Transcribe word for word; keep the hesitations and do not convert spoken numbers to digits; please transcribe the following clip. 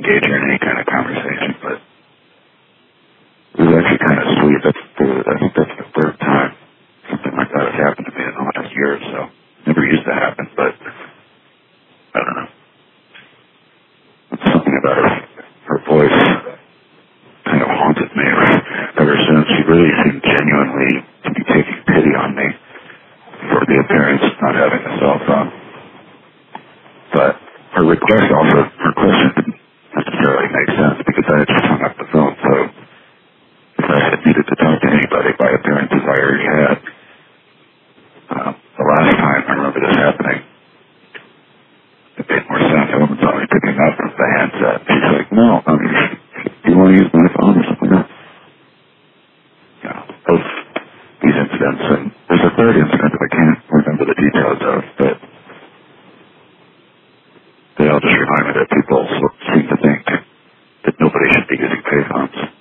engage her in any kind of conversation, but it was actually kind of sweet. That's the, that's, that's the third time something like that has happened to me in the last year or so. Never used to happen, but I don't know. It's something about her, her voice kind of haunted me ever since. She really seemed genuinely to be taking pity on me for the appearance of not having a cell phone. But her request also, her question didn't necessarily make sense because I had just hung up the phone, so if I had needed to talk to anybody by appearances I already had. Uh, the last time I remember this happening, it made more sense. I wasn't only picking up from the handset. She's like, no, I mean, do you want to use my phone or something like that? You know, both these incidents, and there's a third incident that I can't remember the details of, but they all just remind me that people seem to think that nobody should be using payphones.